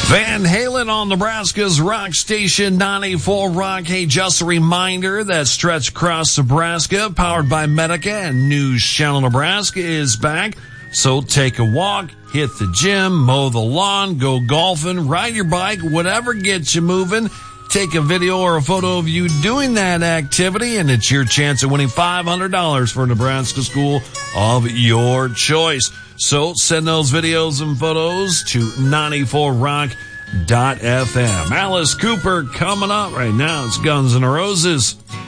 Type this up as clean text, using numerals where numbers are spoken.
Van Halen on Nebraska's Rock Station 94 Rock. Hey, just a reminder that Stretch Across Nebraska, powered by Medica and News Channel Nebraska, is back. So take a walk, hit the gym, mow the lawn, go golfing, ride your bike, whatever gets you moving. Take a video or a photo of you doing that activity, and it's your chance of winning $500 for a Nebraska school of your choice. So send those videos and photos to 94rock.fm. Alice Cooper coming up right now. It's Guns N' Roses.